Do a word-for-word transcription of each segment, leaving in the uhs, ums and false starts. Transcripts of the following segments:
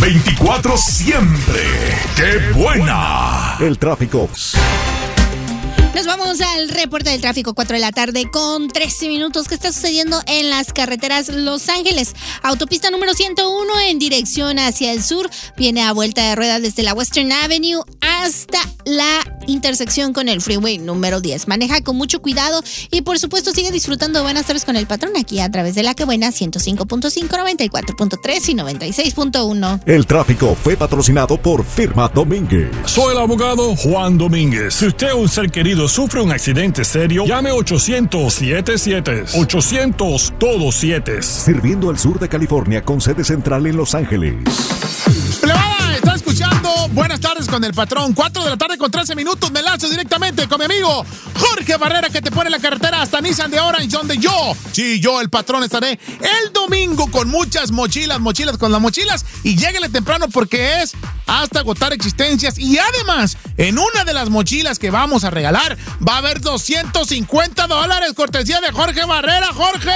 veinticuatro siempre. ¡Qué buena! El tráfico. Nos vamos al reporte del tráfico, cuatro de la tarde con trece minutos. ¿Qué está sucediendo en las carreteras Los Ángeles? Autopista número ciento uno en dirección hacia el sur. Viene a vuelta de rueda desde la Western Avenue hasta la intersección con el freeway número diez. Maneja con mucho cuidado y por supuesto sigue disfrutando de buenas tardes con el patrón aquí a través de La Que Buena ciento cinco punto cinco, noventa y cuatro punto tres y noventa y seis punto uno. El tráfico fue patrocinado por Firma Domínguez. Soy el abogado Juan Domínguez. Si usted o un ser querido sufre un accidente serio, llame ochocientos siete siete. ochocientos todos siete. Sirviendo al sur de California con sede central en Los Ángeles. Plebada, está escuchando Buenas tardes con el patrón. cuatro de la tarde con trece minutos. Me lanzo directamente con mi amigo Jorge Barrera, que te pone la carretera hasta Nissan de Orange, donde yo, sí, yo, el patrón, estaré el domingo con muchas mochilas, mochilas con las mochilas. Y lléguele temprano porque es hasta agotar existencias. Y además, en una de las mochilas que vamos a regalar, va a haber doscientos cincuenta dólares, cortesía de Jorge Barrera. ¡Jorge!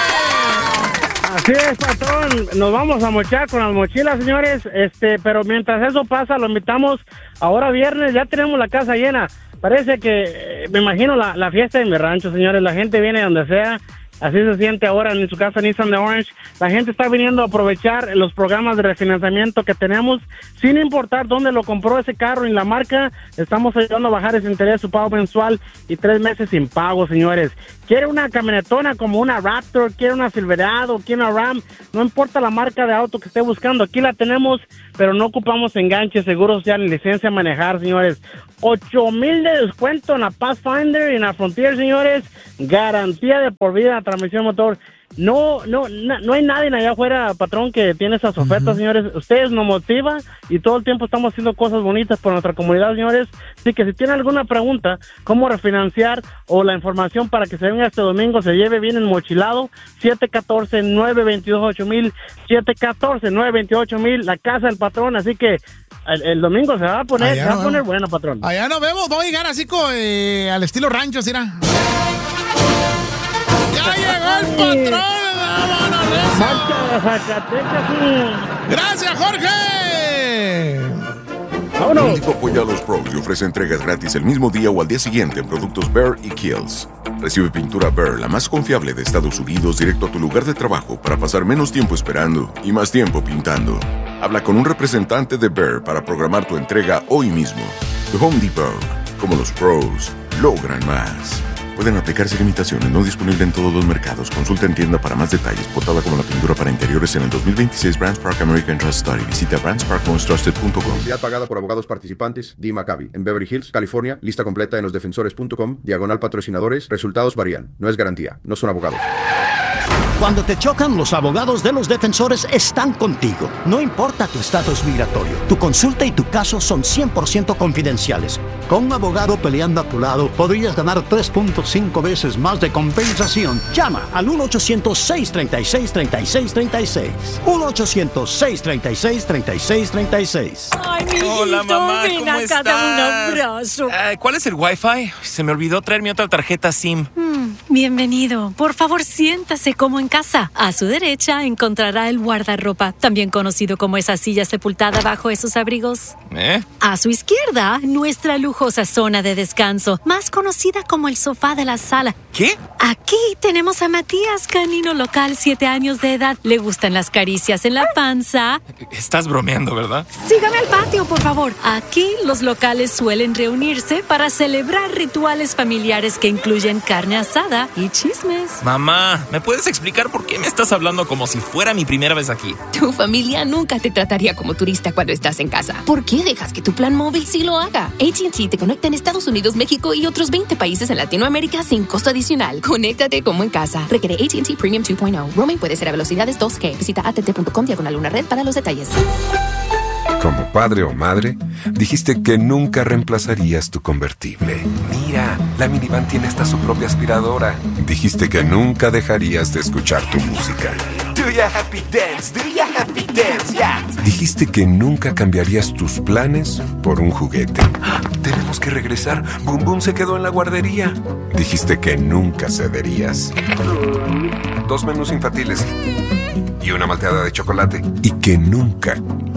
Así es, patrón. Nos vamos a mochar con las mochilas, señores. Este, pero mientras eso pasa, lo invitamos ahora viernes. Ya tenemos la casa llena. Parece que, eh, me imagino la, la fiesta en mi rancho, señores. La gente viene donde sea. Así se siente ahora en su casa Nissan de Orange. La gente está viniendo a aprovechar los programas de refinanciamiento que tenemos, sin importar dónde lo compró ese carro ni la marca. Estamos ayudando a bajar ese interés, su pago mensual y tres meses sin pago, señores. ¿Quiere una camionetona como una Raptor? ¿Quiere una Silverado? ¿Quiere una Ram? No importa la marca de auto que esté buscando. Aquí la tenemos, pero no ocupamos enganche, seguro social ni licencia a manejar, señores. ocho mil de descuento en la Pathfinder y en la Frontier, señores. Garantía de por vida, transmisión motor. No, no, no, no hay nadie allá afuera, patrón, que tiene esas ofertas, uh-huh. señores. Ustedes nos motivan y todo el tiempo estamos haciendo cosas bonitas por nuestra comunidad, señores. Así que si tienen alguna pregunta, cómo refinanciar o la información para que se venga este domingo, se lleve bien enmochilado, siete uno cuatro, nueve dos ocho mil, siete uno cuatro, nueve dos ocho mil, la casa del patrón. Así que el, el domingo se va a poner, allá se va no a poner vemos. bueno, patrón. Allá nos vemos, vamos a llegar así como, eh, al estilo rancho, ¿sí? ¿no? ¡Ya llegó el patrón! ¡Gracias, Jorge! El Home apoya a los pros y ofrece entregas gratis el mismo día o al día siguiente en productos Behr y Kiehl's. Recibe pintura Behr, la más confiable de Estados Unidos, directo a tu lugar de trabajo para pasar menos tiempo esperando y más tiempo pintando. Habla con un representante de Behr para programar tu entrega hoy mismo. The Home Depot, como los pros, logran más. Pueden aplicarse limitaciones, no disponible en todos los mercados. Consulta en tienda para más detalles. Portada como la pintura para interiores en el dos mil veintiséis Brands Park American Trust Study. Visita brands park most trusted punto com. Publicidad pagada por abogados participantes. Dee Maccabi. En Beverly Hills, California. Lista completa en los defensores punto com. Diagonal patrocinadores. Resultados varían. No es garantía. No son abogados. Cuando te chocan, los abogados de los defensores están contigo. No importa tu estatus migratorio, tu consulta y tu caso son cien por ciento confidenciales. Con un abogado peleando a tu lado, podrías ganar tres punto cinco veces más de compensación. Llama al uno ochocientos, seis treinta y seis, treinta y seis treinta y seis. uno ochocientos, seis treinta y seis, treinta y seis treinta y seis. Ay, mi hijito, hola, mamá, ven ¿cómo acá, estás? dame un abrazo. Eh, ¿Cuál es el Wi-Fi? Se me olvidó traer mi otra tarjeta SIM. Mm, bienvenido. Por favor, siéntase como en casa. A su derecha encontrará el guardarropa, también conocido como esa silla sepultada bajo esos abrigos. ¿Eh? A su izquierda, nuestra lujosa zona de descanso, más conocida como el sofá de la sala. ¿Qué? Aquí tenemos a Matías, canino local, siete años de edad. Le gustan las caricias en la panza. Estás bromeando, ¿verdad? Sígame al patio, por favor. Aquí los locales suelen reunirse para celebrar rituales familiares que incluyen carne asada y chismes. Mamá, ¿me puedes explicar por qué me estás hablando como si fuera mi primera vez aquí? Tu familia nunca te trataría como turista cuando estás en casa. ¿Por qué dejas que tu plan móvil sí lo haga? A T and T te conecta en Estados Unidos, México y otros veinte países en Latinoamérica sin costo adicional. Conéctate como en casa. Requiere A T and T Premium dos punto cero. Roaming puede ser a velocidades dos G. Visita a t t punto com diagonal una red para los detalles. Como padre o madre, dijiste que nunca reemplazarías tu convertible. Mira, la minivan tiene hasta su propia aspiradora. Dijiste que nunca dejarías de escuchar tu música. Do ya happy dance, do ya happy dance, yeah. Dijiste que nunca cambiarías tus planes por un juguete. Tenemos que regresar. Boom Boom se quedó en la guardería. Dijiste que nunca cederías. Dos menús infantiles y una malteada de chocolate. Y que nunca,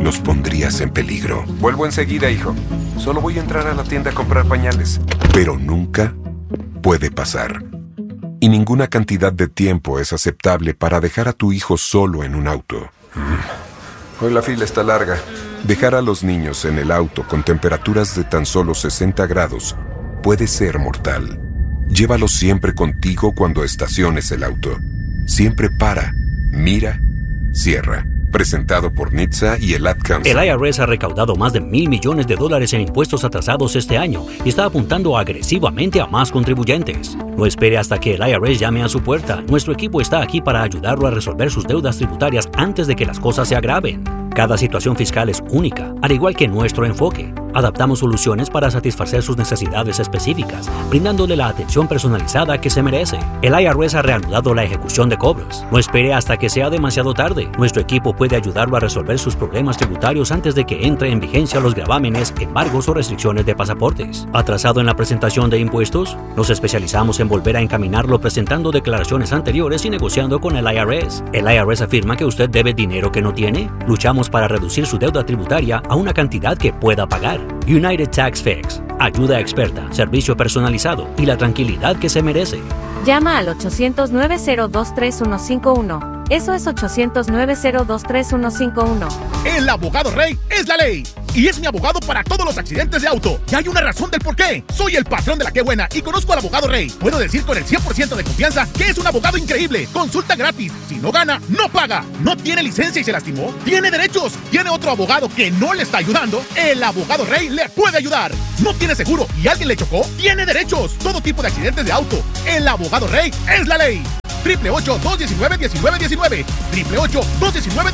los pondrías en peligro. Vuelvo enseguida, hijo. Solo voy a entrar a la tienda a comprar pañales. Pero nunca puede pasar. Y ninguna cantidad de tiempo es aceptable para dejar a tu hijo solo en un auto. Hoy la fila está larga. Dejar a los niños en el auto con temperaturas de tan solo sesenta grados puede ser mortal. Llévalos siempre contigo cuando estaciones el auto. Siempre para, mira, cierra. Presentado por N H T S A y el Ad Council. El I R S ha recaudado más de mil millones de dólares en impuestos atrasados este año y está apuntando agresivamente a más contribuyentes. No espere hasta que el I R S llame a su puerta. Nuestro equipo está aquí para ayudarlo a resolver sus deudas tributarias antes de que las cosas se agraven. Cada situación fiscal es única, al igual que nuestro enfoque. Adaptamos soluciones para satisfacer sus necesidades específicas, brindándole la atención personalizada que se merece. El I R S ha reanudado la ejecución de cobros. No espere hasta que sea demasiado tarde. Nuestro equipo puede ayudarlo a resolver sus problemas tributarios antes de que entre en vigencia los gravámenes, embargos o restricciones de pasaportes. ¿Atrasado en la presentación de impuestos? Nos especializamos en volver a encaminarlo presentando declaraciones anteriores y negociando con el I R S. El I R S afirma que usted debe dinero que no tiene. Luchamos para reducir su deuda tributaria a una cantidad que pueda pagar. United Tax Fix. Ayuda experta, servicio personalizado y la tranquilidad que se merece. Llama al ochocientos, nueve cero dos, tres uno cinco uno. Eso es ochocientos, nueve cero dos, tres uno cinco uno. El abogado Rey es la ley. Y es mi abogado para todos los accidentes de auto. Y hay una razón del por qué. Soy el patrón de la que buena y conozco al abogado Rey. Puedo decir con el cien por ciento de confianza que es un abogado increíble. Consulta gratis. Si no gana, no paga. No tiene licencia y se lastimó. Tiene derechos. Tiene otro abogado que no le está ayudando. El abogado Rey le puede ayudar. No tiene seguro y alguien le chocó. Tiene derechos. Todo tipo de accidentes de auto. El abogado Rey es la ley. Triple ocho, dos diecinueve, diecinueve diecinueve. Triple ocho, dos diecinueve.